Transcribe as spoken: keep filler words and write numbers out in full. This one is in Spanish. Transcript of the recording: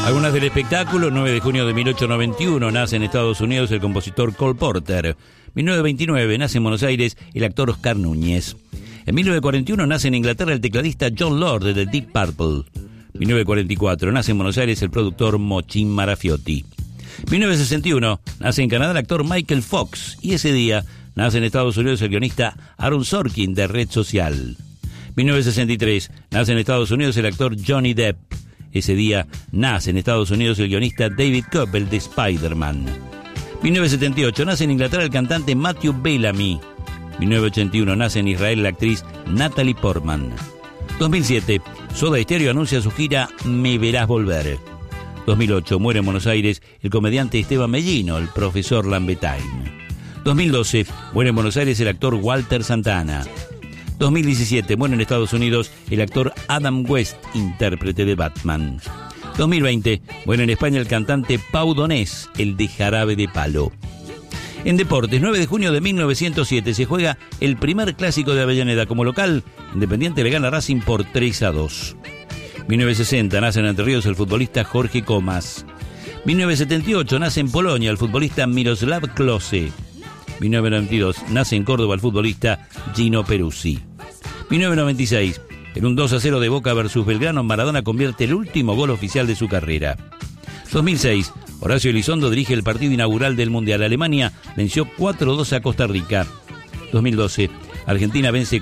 Algunas del espectáculo. Nueve de junio de mil ochocientos noventa y uno nace en Estados Unidos el compositor Cole Porter. mil novecientos veintinueve nace en Buenos Aires el actor Oscar Núñez. En mil novecientos cuarenta y uno nace en Inglaterra el tecladista John Lord de The Deep Purple. mil novecientos cuarenta y cuatro nace en Buenos Aires el productor Mochín Marafiotti. mil novecientos sesenta y uno nace en Canadá el actor Michael Fox. Y ese día nace en Estados Unidos el guionista Aaron Sorkin de Red Social. mil novecientos sesenta y tres nace en Estados Unidos el actor Johnny Depp. Ese día nace en Estados Unidos el guionista David Koeppel de Spider-Man. mil novecientos setenta y ocho nace en Inglaterra el cantante Matthew Bellamy. mil novecientos ochenta y uno nace en Israel la actriz Natalie Portman. dos mil siete Soda Stereo anuncia su gira Me Verás Volver. dos mil ocho muere en Buenos Aires el comediante Esteban Mellino, el profesor Lambetain. dos mil doce muere en Buenos Aires el actor Walter Santana. dos mil diecisiete muere en Estados Unidos el actor Adam West, intérprete de Batman. dos mil veinte muere en España el cantante Pau Donés, el de Jarabe de Palo. En deportes, nueve de junio de mil novecientos siete se juega el primer clásico de Avellaneda. Como local, Independiente le gana a Racing por tres a dos. mil novecientos sesenta nace en Entre Ríos el futbolista Jorge Comas. mil novecientos setenta y ocho nace en Polonia el futbolista Miroslav Klose. mil novecientos noventa y dos nace en Córdoba el futbolista Gino Peruzzi. mil novecientos noventa y seis, en un dos a cero de Boca versus Belgrano, Maradona convierte el último gol oficial de su carrera. dos mil seis, Horacio Elizondo dirige el partido inaugural del Mundial. Alemania venció cuatro a dos a Costa Rica. dos mil doce, Argentina vence